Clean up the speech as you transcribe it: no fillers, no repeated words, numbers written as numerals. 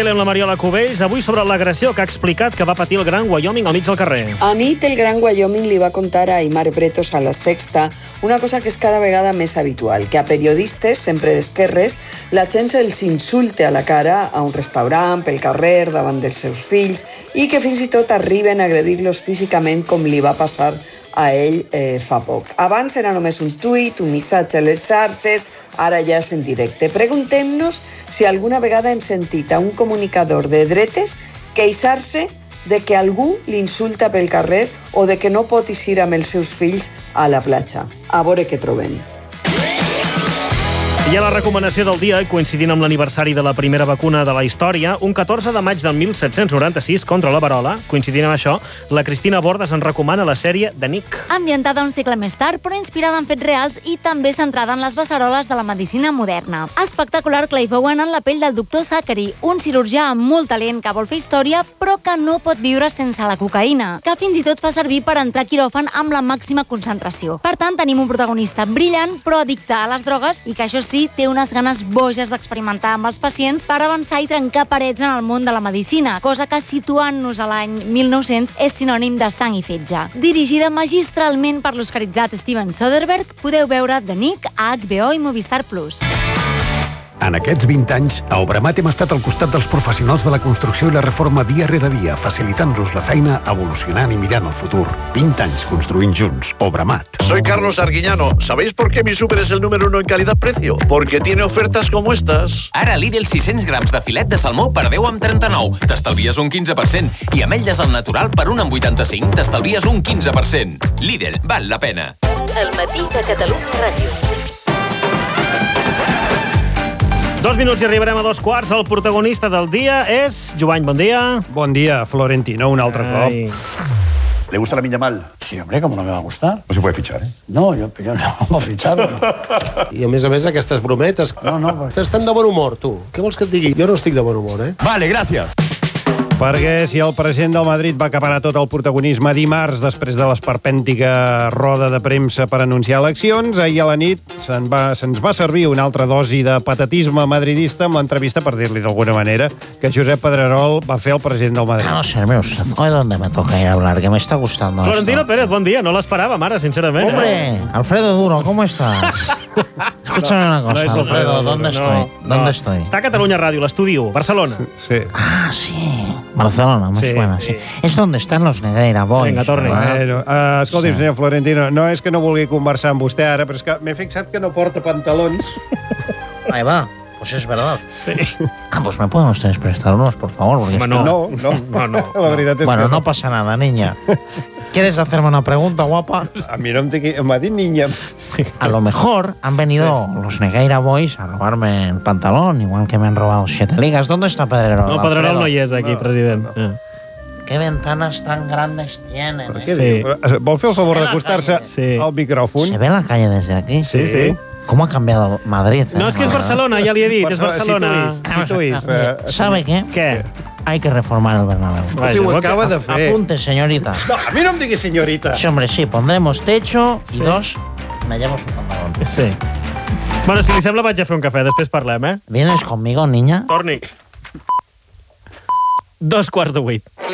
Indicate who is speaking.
Speaker 1: Gil amb la Mariola Cubells, avui sobre l'agressió que ha explicat que va patir el Gran Wyoming al mig del carrer.
Speaker 2: Anit, el Gran Wyoming li va contar a Aimar Bretos a La Sexta una cosa que és cada vegada més habitual, que a periodistes, sempre d'esquerres, la gent se'ls insulte a la cara a un restaurant, pel carrer, davant dels seus fills, i que fins i tot arriben a agredir-los físicament com li va passar a ell fa poc. Abans era només un tuit, un missatge a les xarxes, ara ja és en directe. Preguntem-nos si alguna vegada hem sentit a un comunicador de dretes queixar-se de que algú l'insulta pel carrer o de que no pot eixir amb els seus fills a la platja. A veure què trobem.
Speaker 1: I a la recomanació del dia, coincidint amb l'aniversari de la primera vacuna de la història, un 14 de maig del 1796 contra la verola, coincidint amb això, la Cristina Bordes ens recomana la sèrie de Nick.
Speaker 3: Ambientada un segle més tard, però inspirada en fets reals i també centrada en les beceroles de la medicina moderna. Espectacular Clive Owen en la pell del doctor Zachary, un cirurgià amb molt talent que vol fer història, però que no pot viure sense la cocaïna, que fins i tot fa servir per entrar a quiròfan amb la màxima concentració. Per tant, tenim un protagonista brillant, però addicte a les drogues i que, això sí, té unes ganes boges d'experimentar amb els pacients per avançar i trencar parets en el món de la medicina, cosa que, situant-nos a l'any 1900, és sinònim de sang i fetge. Dirigida magistralment per l'oscaritzat Steven Soderbergh, podeu veure The Nick a HBO i Movistar Plus.
Speaker 4: En aquests 20 anys, a Obramat hem estat al costat dels professionals de la construcció i la reforma dia rere dia, facilitant-nos la feina, evolucionant i mirant el futur. 20 anys construint junts. Obramat.
Speaker 5: Soy Carlos Arguiñano. ¿Sabéis por qué mi súper es el número 1 en calidad-precio? Porque tiene ofertas como estas.
Speaker 6: Ara Lidl 600 grams de filet de salmó per 10,39. T'estalvies un 15%. I ametlles al natural per 1,85. T'estalvies un 15%. Lidl, val la pena.
Speaker 7: El matí de Catalunya Ràdio.
Speaker 1: 2 minuts i arribarem a 2 quarts. El protagonista del dia és... Jovany, bon dia.
Speaker 8: Bon dia, Florentino, un altre cop.
Speaker 5: ¿Le gusta la Minya Mal?
Speaker 9: Sí, hombre, ¿cómo no me va a gustar?
Speaker 5: No se puede fichar, ¿eh?
Speaker 9: No, yo no he fichado.
Speaker 8: I a més, aquestes brometes...
Speaker 9: No.
Speaker 8: Estem de bon humor, tu. Què vols que et digui? Jo no estic de bon humor, eh?
Speaker 5: Vale, gracias.
Speaker 8: Perquè si el president del Madrid va acaparar tot el protagonisme dimarts després de l'esperpèntica roda de premsa per anunciar eleccions, ahir a la nit se'ns va servir una altra dosi de patatisme madridista amb l'entrevista, per dir-li d'alguna manera, que Josep Pedrerol va fer al president del Madrid.
Speaker 10: Vamos a ver, usted, hoy dónde me toca ir a hablar, que me está gustando
Speaker 1: Florentino
Speaker 10: esto.
Speaker 1: Pérez, bon dia. No l'esperàvem ara, sincerament.
Speaker 10: Hombre, Alfredo Duro, ¿cómo estás? Escúchame una cosa,
Speaker 1: No és
Speaker 10: Alfredo, ¿dónde estoy? ¿Dónde estoy?
Speaker 1: Està a Catalunya Ràdio, l'estudi 1, Barcelona.
Speaker 8: Sí.
Speaker 10: Ah, sí, Barcelona, me
Speaker 8: Sí,
Speaker 10: suena, sí. Es donde están los Negreira Boys.
Speaker 1: Vinga, torni.
Speaker 10: ¿verdad?
Speaker 8: Bueno, escolti'm,
Speaker 10: Sí.
Speaker 8: senyor Florentino, no és que no vulgui conversar amb vostè ara, però és que m'he fixat que no porta pantalons.
Speaker 10: Ahí va, pues es verdad.
Speaker 1: Sí.
Speaker 10: Ah, pues me pueden ustedes prestar unos, por favor. Porque
Speaker 1: Home,
Speaker 8: No. La veritat és
Speaker 10: Bueno,
Speaker 8: que
Speaker 10: no pasa nada, niña. ¿Quieres hacerme una pregunta, guapa?
Speaker 8: A mi no m'ha dit niña.
Speaker 10: A lo mejor han venido los Negreira Boys a robarme el pantalón, igual que me han robado 7 ligas. ¿Dónde está Pedrerol?
Speaker 1: No, Pedrerol
Speaker 10: Alfredo?
Speaker 1: no hi és aquí, president.
Speaker 10: ¿Qué ventanas tan grandes tienen?
Speaker 8: Què
Speaker 1: Sí.
Speaker 8: diu? Vol fer el favor d'acostar-se
Speaker 1: Sí.
Speaker 8: al micròfon?
Speaker 10: ¿Se ve la calle desde aquí?
Speaker 8: Sí.
Speaker 10: ¿Cómo ha cambiado Madrid?
Speaker 1: No, és que és Barcelona, ja li he dit, és Barcelona.
Speaker 8: Situïs.
Speaker 10: ¿Sabe qué?
Speaker 1: Què?
Speaker 10: Hay que reformar el Bernabéu.
Speaker 8: Si ho acaba de fer.
Speaker 10: Apunte, señorita.
Speaker 8: No, a mi no em digui senyorita.
Speaker 10: Sí, hombre, sí, pondremos techo y 2, me llevo su pantalón.
Speaker 1: Sí. Bueno, si li sembla, vaig a fer un cafè, després parlem, eh?
Speaker 10: ¿Vienes conmigo, niña?
Speaker 1: Torni. 7:45.